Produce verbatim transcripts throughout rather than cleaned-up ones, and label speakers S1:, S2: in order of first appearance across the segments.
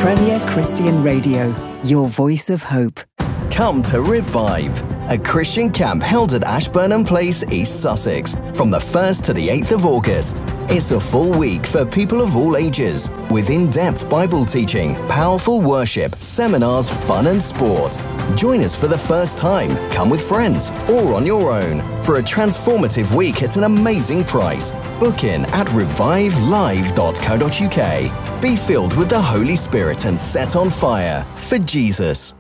S1: Premier Christian Radio, your voice of hope.
S2: Come to Revive, a Christian camp held at Ashburnham Place, East Sussex, from the first to the eighth of August. It's a full week for people of all ages, with in-depth Bible teaching, powerful worship, seminars, fun and sport. Join us for the first time, come with friends, or on your own, for a transformative week at an amazing price. Book in at revive live dot co dot uk. Be filled with the Holy Spirit and set on fire for Jesus.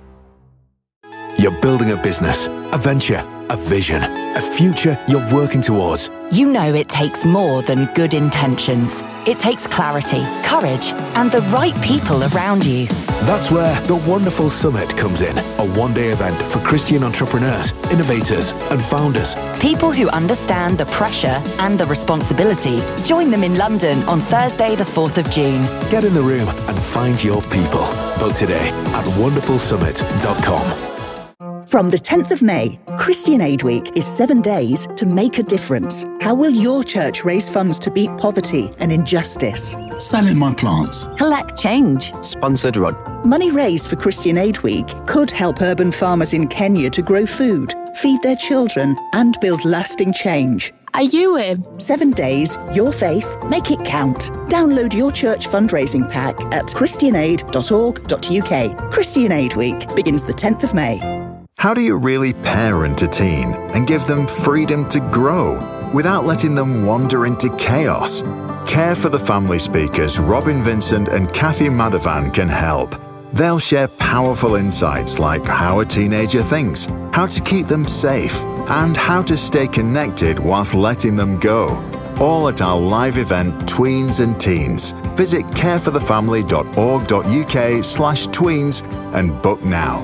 S3: You're building a business, a venture, a vision, a future you're working towards.
S4: You know it takes more than good intentions. It takes clarity, courage, and the right people around you.
S3: That's where the Wonderful Summit comes in, a one-day event for Christian entrepreneurs, innovators, and founders.
S4: People who understand the pressure and the responsibility. Join them in London on Thursday, the fourth of June.
S3: Get in the room and find your people. Book today at wonderful summit dot com.
S5: From the tenth of May, Christian Aid Week is seven days to make a difference. How will your church raise funds to beat poverty and injustice?
S6: Selling my plants.
S7: Collect change.
S8: Sponsored run.
S5: Money raised for Christian Aid Week could help urban farmers in Kenya to grow food, feed their children, and build lasting change.
S7: Are you in?
S5: Seven days, your faith, make it count. Download your church fundraising pack at christian aid dot org dot uk. Christian Aid Week begins the tenth of May.
S9: How do you really parent a teen and give them freedom to grow without letting them wander into chaos? Care for the Family speakers Robin Vincent and Kathy Madhavan can help. They'll share powerful insights like how a teenager thinks, how to keep them safe, and how to stay connected whilst letting them go. All at our live event Tweens and Teens. Visit care for the family dot org dot uk slash tweens and book now.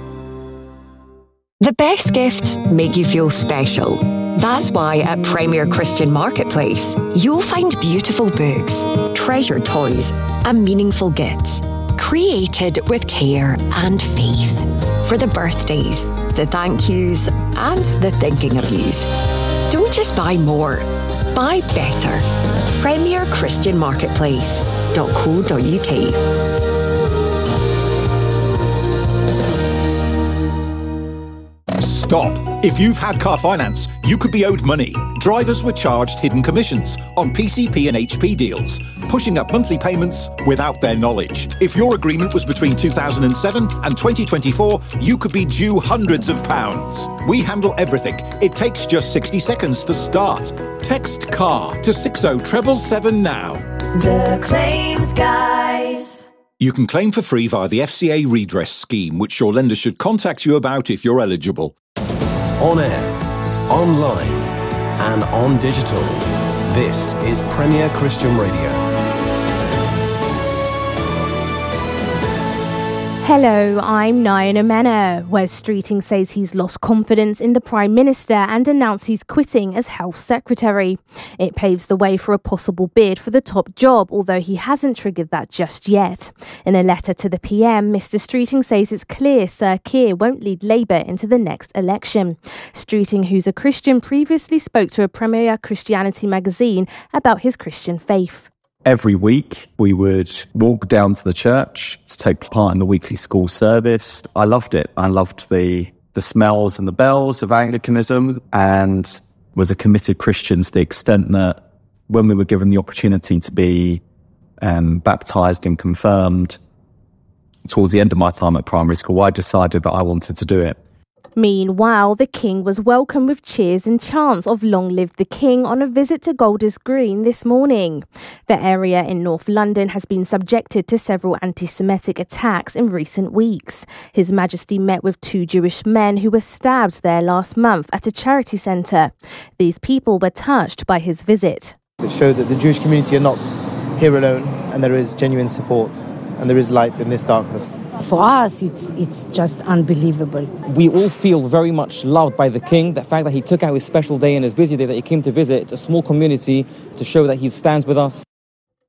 S10: The best gifts make you feel special. That's why at Premier Christian Marketplace, you'll find beautiful books, treasured toys, and meaningful gifts, created with care and faith. For the birthdays, the thank yous, and the thinking of yous. Don't just buy more, buy better. Premier Christian Marketplace dot co dot uk.
S11: Stop. If you've had car finance, you could be owed money. Drivers were charged hidden commissions on P C P and H P deals, pushing up monthly payments without their knowledge. If your agreement was between two thousand seven and twenty twenty-four, you could be due hundreds of pounds. We handle everything. It takes just sixty seconds to start. Text CAR to six oh seven seven now.
S12: The Claims Guys.
S11: You can claim for free via the F C A redress scheme, which your lender should contact you about if you're eligible.
S13: On air, online, and on digital. This is Premier Christian Radio.
S14: Hello, I'm Naina Mena. Wes Streeting says he's lost confidence in the Prime Minister and announced he's quitting as Health Secretary. It paves the way for a possible bid for the top job, although he hasn't triggered that just yet. In a letter to the P M, Mister Streeting says it's clear Sir Keir won't lead Labour into the next election. Streeting, who's a Christian, previously spoke to a Premier Christianity magazine about his Christian faith.
S15: Every week, we would walk down to the church to take part in the weekly school service. I loved it. I loved the the smells and the bells of Anglicanism, and was a committed Christian to the extent that when we were given the opportunity to be um, baptised and confirmed towards the end of my time at primary school, I decided that I wanted to do it.
S14: Meanwhile, the King was welcomed with cheers and chants of Long Live the King on a visit to Golders Green this morning. The area in North London has been subjected to several anti-Semitic attacks in recent weeks. His Majesty met with two Jewish men who were stabbed there last month at a charity centre. These people were touched by his visit.
S16: It showed that the Jewish community are not here alone, and there is genuine support, and there is light in this darkness.
S17: For us, it's it's just unbelievable.
S18: We all feel very much loved by the King. The fact that he took out his special day and his busy day that he came to visit a small community to show that he stands with us.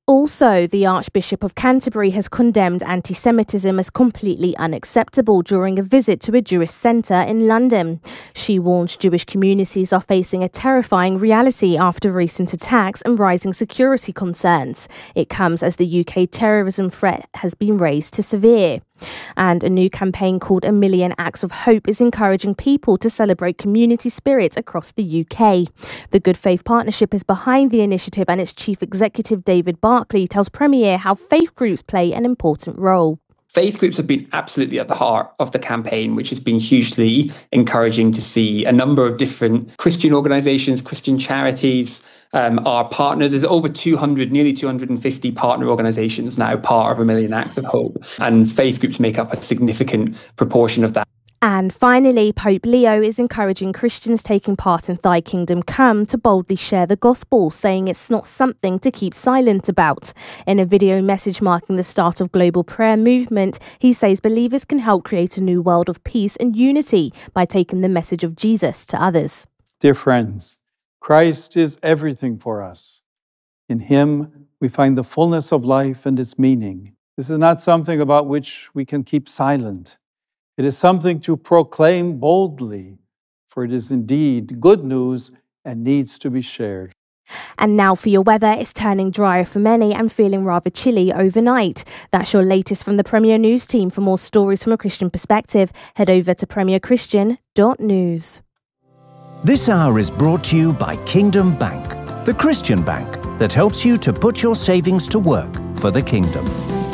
S14: Also, the Archbishop of Canterbury has condemned anti-Semitism as completely unacceptable during a visit to a Jewish centre in London. She warned Jewish communities are facing a terrifying reality after recent attacks and rising security concerns. It comes as the U K terrorism threat has been raised to severe. And a new campaign called A Million Acts of Hope is encouraging people to celebrate community spirit across the U K. The Good Faith Partnership is behind the initiative, and its chief executive, David Barclay, tells Premier how faith groups play an important role.
S6: Faith groups have been absolutely at the heart of the campaign, which has been hugely encouraging to see. A number of different Christian organisations, Christian charities, um, are partners. There's over two hundred, nearly two hundred fifty partner organisations now part of A Million Acts of Hope. And faith groups make up a significant proportion of that.
S14: And finally, Pope Leo is encouraging Christians taking part in Thy Kingdom Come to boldly share the gospel, saying it's not something to keep silent about. In a video message marking the start of Global Prayer Movement, he says believers can help create a new world of peace and unity by taking the message of Jesus to others.
S8: Dear friends, Christ is everything for us. In him, we find the fullness of life and its meaning. This is not something about which we can keep silent. It is something to proclaim boldly, for it is indeed good news and needs to be shared.
S14: And now for your weather, it's turning drier for many and feeling rather chilly overnight. That's your latest from the Premier News team. For more stories from a Christian perspective, head over to premier christian dot news.
S19: This hour is brought to you by Kingdom Bank, the Christian bank that helps you to put your savings to work for the kingdom.